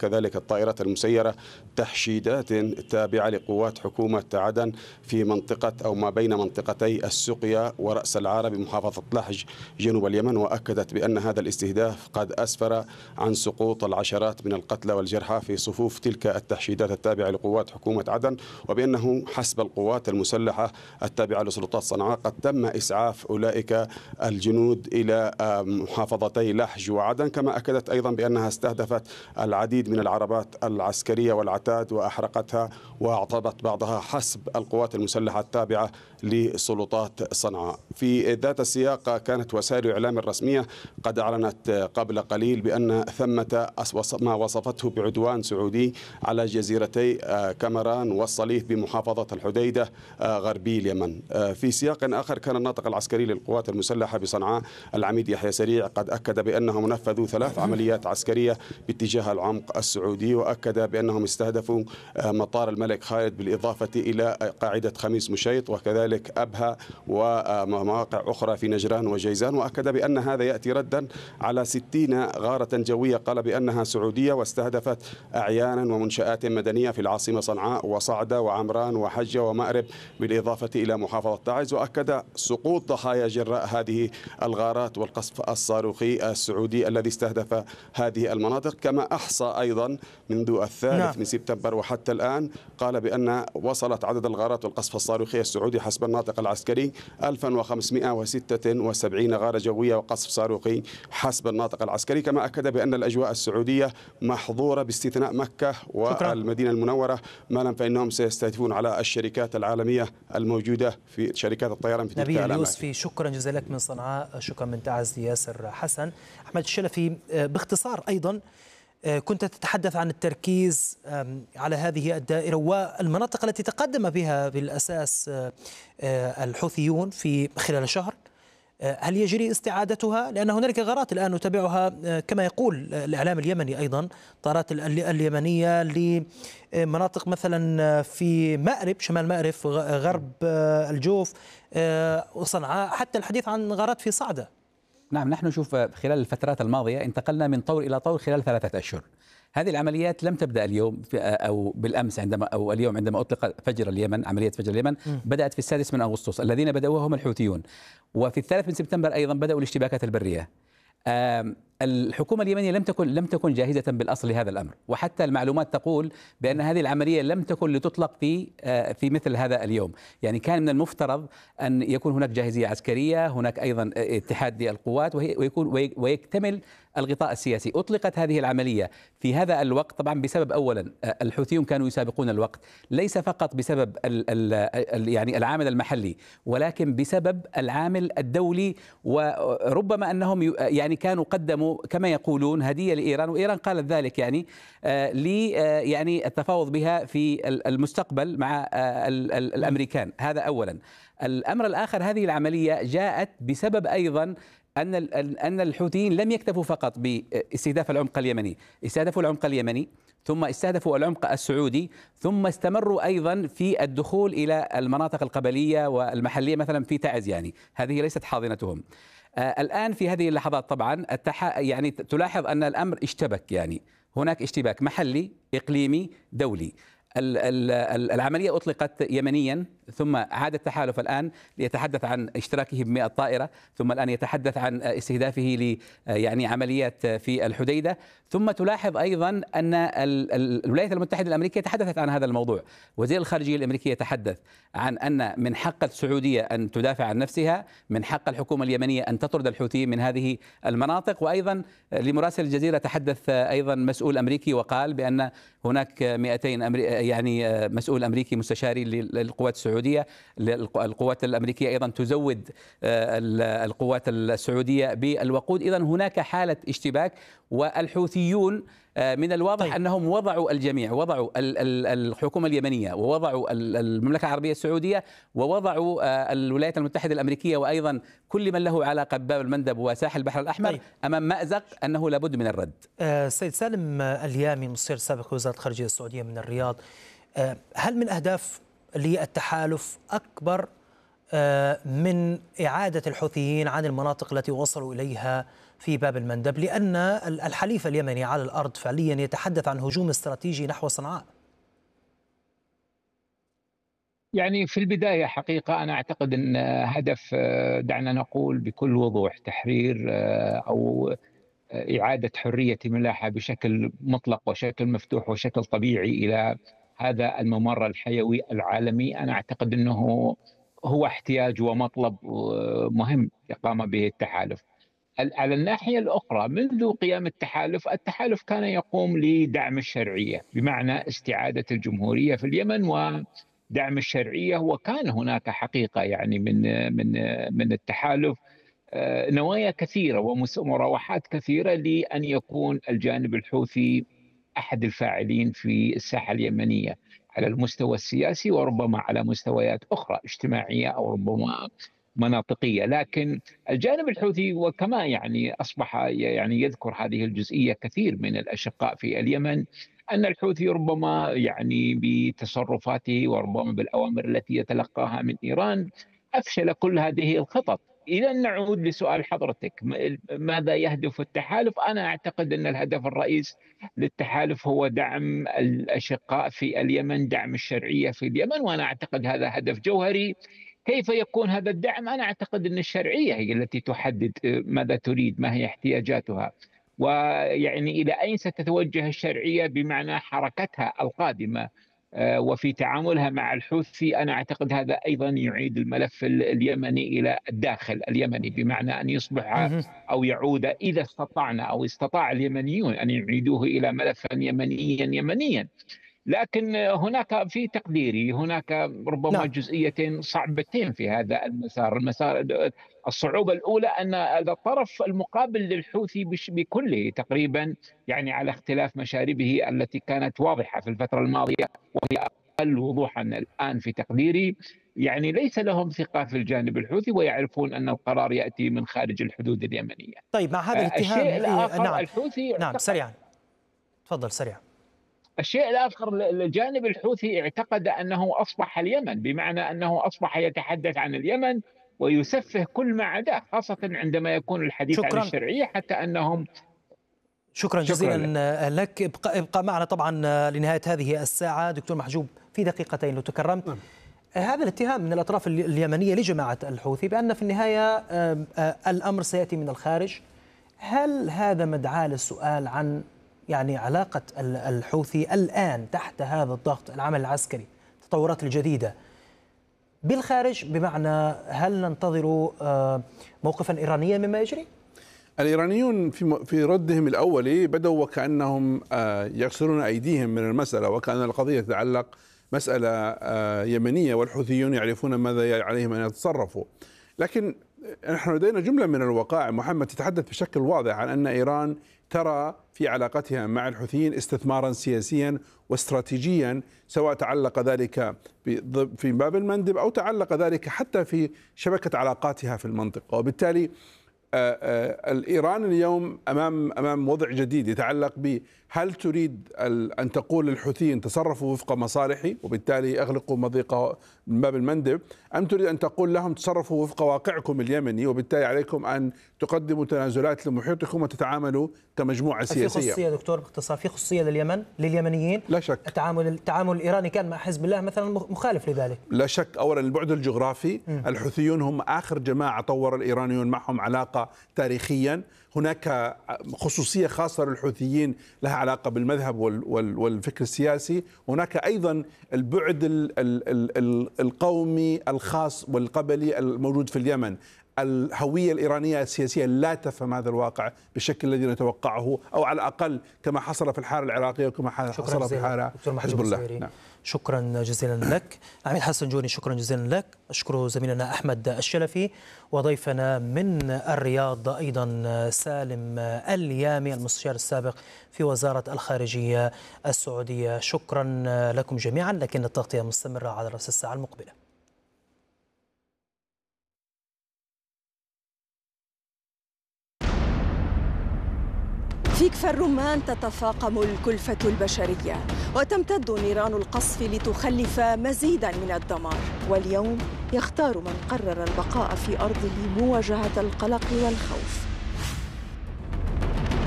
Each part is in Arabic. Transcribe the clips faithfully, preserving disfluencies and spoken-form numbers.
وكذلك الطائرات المسيرة تحشيدات تابعة لقوات حكومة عدن في منطقة أو ما بين منطقتي السقيا ورأس العارة بمحافظة لحج جنوب اليمن، وأكدت بأن هذا الاستهداف قد أسفر عن سقوط العشرات من القتلى والجرحى في صفوف تلك التحشيدات التابعة لقوات حكومة عدن، وبأنه حسب القوات المسلحة التابعة لسلطات صنعاء قد تم إسعاف أولئك الجنود إلى محافظتي لحج وعدن. كما أكدت أيضا بأنها استهدفت العديد من العربات العسكرية والعتاد وأحرقتها وأعطبت بعضها حسب القوات المسلحة التابعة لسلطات صنعاء. في ذات السياق كانت وسائل الإعلام الرسمية قد أعلنت قبل قليل بأن ثمة ما وصفته بعدوان سعودي على جزيرتي كامران والصليف بمحافظة الحديدة غربي اليمن. في سياق آخر كان الناطق العسكري للقوات المسلحة بصنعاء العميد يحيى سريع قد أكد بأنهم نفذوا ثلاث عمليات عسكرية باتجاه العمق السعودي، وأكد بأنهم استهدفوا مطار الملك خالد بالإضافة إلى قاعدة خميس مشيط وكذلك أبها ومواقع أخرى في نجران وجيزان، وأكد بأن هذا يأتي ردا على ستين غارة جوية قال بأنها سعودية واستهدفت أعيانا ومنشآت مدنية في العاصمة صنعاء وصعدة وعمران وحجة ومأرب بالإضافة إلى محافظة تعز. وأكد سقوط ضحايا جراء هذه الغارات والقصف الصاروخي السعودي الذي استهدف هذه المناطق. كما أحصى أيضا منذ الثالث نعم. من سبتمبر وحتى الآن قال بأن وصلت عدد الغارات والقصف الصاروخي السعودي حسب الناطق العسكري ألف وخمسمئة وستة وسبعين غارة جوية وقصف صاروخي حسب الناطق العسكري. كما أكد بأن الأجواء السعودية محظورة باستثناء مكة والمدينة المنورة، ما لم فإنهم سيستهدفون على الشركات العالمية الموجودة في شركات الطيران في تلك الأماكن. نبيل اليوسفي، شكرا جزيلا لك من صنعاء. شكرا من تعز ياسر حسن. أحمد الشلفي، باختصار أيضا كنت تتحدث عن التركيز على هذه الدائرة والمناطق التي تقدم بها بالأساس الحوثيون في خلال شهر. هل يجري استعادتها؟ لأن هنالك غارات الآن نتابعها كما يقول الإعلام اليمني أيضا، طارات اليمنية لمناطق مثلا في مأرب، شمال مأرب، غرب الجوف وصنعاء، حتى الحديث عن غارات في صعدة. نعم، نحن نشوف خلال الفترات الماضية انتقلنا من طور إلى طور خلال ثلاثة أشهر. هذه العمليات لم تبدأ اليوم أو بالأمس عندما أو اليوم عندما أطلق فجر اليمن، عملية فجر اليمن م. بدأت في السادس من أغسطس. الذين بدأوها هم الحوثيون، وفي الثالث من سبتمبر أيضا بدأوا الاشتباكات البرية. الحكومة اليمنية لم تكن لم تكن جاهزة بالأصل لهذا الأمر، وحتى المعلومات تقول بأن هذه العملية لم تكن لتطلق في في مثل هذا اليوم. يعني كان من المفترض أن يكون هناك جاهزية عسكرية، هناك أيضا اتحاد للقوات ويكون ويكتمل الغطاء السياسي. أطلقت هذه العملية في هذا الوقت طبعا بسبب أولا الحوثيون كانوا يسابقون الوقت، ليس فقط بسبب ال ال يعني العامل المحلي ولكن بسبب العامل الدولي، وربما أنهم يعني كانوا قدموا كما يقولون هدية لإيران، وإيران قالت ذلك يعني لي يعني التفاوض بها في المستقبل مع الأمريكان. هذا أولا. الأمر الآخر، هذه العملية جاءت بسبب أيضا أن أن الحوثيين لم يكتفوا فقط باستهداف العمق اليمني، استهدفوا العمق اليمني ثم استهدفوا العمق السعودي، ثم استمروا أيضا في الدخول إلى المناطق القبلية والمحلية مثلا في تعز. يعني هذه ليست حاضنتهم. آه الآن في هذه اللحظات طبعا التح... يعني تلاحظ أن الأمر اشتبك، يعني هناك اشتباك محلي إقليمي دولي. العملية أطلقت يمنيا ثم عاد التحالف الآن ليتحدث عن اشتراكه بمئة طائرة، ثم الآن يتحدث عن استهدافه ل يعني عمليات في الحديدة. ثم تلاحظ أيضا أن الولايات المتحدة الأمريكية تحدثت عن هذا الموضوع. وزير الخارجية الأمريكي يتحدث عن أن من حق السعودية أن تدافع عن نفسها، من حق الحكومة اليمنية أن تطرد الحوثيين من هذه المناطق. وأيضا لمراسل الجزيرة تحدث أيضا مسؤول أمريكي وقال بأن هناك مئتين أمري... يعني مسؤول أمريكي مستشاري للقوات السعودية. القوات الأمريكية أيضا تزود القوات السعودية بالوقود. إذن هناك حالة اشتباك، والحوثيون من الواضح طيب. أنهم وضعوا الجميع، وضعوا الحكومة اليمنية ووضعوا المملكة العربية السعودية ووضعوا الولايات المتحدة الأمريكية وأيضا كل من له علاقة بباب المندب وساحل البحر الأحمر طيب. أمام مأزق أنه لابد من الرد. آه سيد سالم اليامي، المستشار السابق لوزارة الخارجية السعودية من الرياض، آه هل من أهداف للتحالف أكبر آه من إعادة الحوثيين عن المناطق التي وصلوا إليها في باب المندب، لأن الحليف اليمني على الأرض فعليا يتحدث عن هجوم استراتيجي نحو صنعاء. يعني في البداية حقيقة أنا أعتقد أن هدف، دعنا نقول بكل وضوح، تحرير أو إعادة حرية الملاحة بشكل مطلق وشكل مفتوح وشكل طبيعي إلى هذا الممر الحيوي العالمي. أنا أعتقد أنه هو احتياج ومطلب مهم قام به التحالف. على الناحية الأخرى، منذ قيام التحالف التحالف كان يقوم لدعم الشرعية، بمعنى استعادة الجمهورية في اليمن ودعم الشرعية. وكان هناك حقيقة يعني من من من التحالف نوايا كثيرة ومراوحات كثيرة لأن يكون الجانب الحوثي أحد الفاعلين في الساحة اليمنية على المستوى السياسي، وربما على مستويات أخرى اجتماعية أو ربما مناطقية. لكن الجانب الحوثي، وكما يعني أصبح يعني يذكر هذه الجزئية كثير من الأشقاء في اليمن، أن الحوثي ربما يعني بتصرفاته وربما بالأوامر التي يتلقاها من إيران أفشل كل هذه الخطط. إذا نعود لسؤال حضرتك، ماذا يهدف التحالف؟ أنا أعتقد أن الهدف الرئيس للتحالف هو دعم الأشقاء في اليمن، دعم الشرعية في اليمن، وأنا أعتقد هذا هدف جوهري. كيف يكون هذا الدعم؟ أنا أعتقد أن الشرعية هي التي تحدد ماذا تريد، ما هي احتياجاتها، ويعني إلى أين ستتوجه الشرعية بمعنى حركتها القادمة وفي تعاملها مع الحوثي. أنا أعتقد هذا أيضا يعيد الملف اليمني إلى الداخل اليمني، بمعنى أن يصبح أو يعود، إذا استطعنا أو استطاع اليمنيون أن يعيدوه إلى ملفا يمنيا يمنيا. لكن هناك في تقديري هناك ربما نعم. جزئية صعبتين في هذا المسار. المسار الصعوبة الأولى أن الطرف المقابل للحوثي بكله تقريبا يعني على اختلاف مشاربه التي كانت واضحة في الفترة الماضية وهي أقل وضوحا الآن في تقديري، يعني ليس لهم ثقة في الجانب الحوثي ويعرفون أن القرار يأتي من خارج الحدود اليمنية. طيب، مع هذا الاتهام الشيء الآخر نعم. الحوثي نعم سريعا تفضل سريعا. الشيء الآخر، الجانب الحوثي اعتقد أنه أصبح اليمن، بمعنى أنه أصبح يتحدث عن اليمن ويسفه كل ما عداه، خاصة عندما يكون الحديث شكراً. عن الشرعية، حتى أنهم شكرا جزيلا لك. ابقى, ابقى معنا طبعا لنهاية هذه الساعة دكتور محجوب في دقيقتين لو تكرمت. م. هذا الاتهام من الأطراف اليمنية لجماعة الحوثي بأن في النهاية الأمر سيأتي من الخارج، هل هذا مدعاة للسؤال عن يعني علاقة الحوثي الآن تحت هذا الضغط العمل العسكري، التطورات الجديدة بالخارج، بمعنى هل ننتظر موقفا إيرانيا مما يجري؟ الإيرانيون في في ردهم الأولي بدأوا وكأنهم يغسلون أيديهم من المسألة، وكأن القضية تتعلق مسألة يمنية والحوثيون يعرفون ماذا عليهم أن يتصرفوا. لكن نحن لدينا جملة من الوقائع محمد تتحدث بشكل واضح عن أن إيران ترى في علاقتها مع الحوثيين استثمارا سياسيا واستراتيجيا، سواء تعلق ذلك في باب المندب أو تعلق ذلك حتى في شبكة علاقاتها في المنطقة. وبالتالي الإيران اليوم أمام أمام وضع جديد يتعلق بهل تريد أن تقول للحوثيين تصرفوا وفق مصالحي وبالتالي أغلقوا مضيق من باب المندب، أم تريد أن تقول لهم تصرفوا وفق واقعكم اليمني وبالتالي عليكم أن تقدموا تنازلات لمحيطكم وتتعاملوا كمجموعة سياسية. في خصوصية دكتور باختصار، في خصوصية لليمن لليمنيين؟ لا شك. التعامل التعامل الإيراني كان مع حزب الله مثلا مخالف لذلك؟ لا شك. أولا البعد الجغرافي، م. الحوثيون هم آخر جماعة طور الإيرانيون معهم علاقة تاريخيا، هناك خصوصية خاصة للحوثيين لها علاقة بالمذهب والفكر السياسي، هناك أيضا البعد القومي الخاص والقبلي الموجود في اليمن. الهوية الإيرانية السياسية لا تفهم هذا الواقع بالشكل الذي نتوقعه، أو على الأقل كما حصل في الحالة العراقية وكما حصل في الحالة حزب الله. نعم. شكرا جزيلا لك عميد حسن جوني، شكرا جزيلا لك. أشكر زميلنا أحمد الشلفي، وضيفنا من الرياض أيضا سالم اليامي المستشار السابق في وزارة الخارجية السعودية. شكرا لكم جميعا، لكن التغطية مستمرة على رأس الساعة المقبلة. في كفر الرمان تتفاقم الكلفة البشرية وتمتد نيران القصف لتخلف مزيدا من الدمار، واليوم يختار من قرر البقاء في أرضه مواجهة القلق والخوف.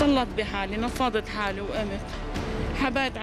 ضلت بحالي، نفضت حالي وقمت، حبيت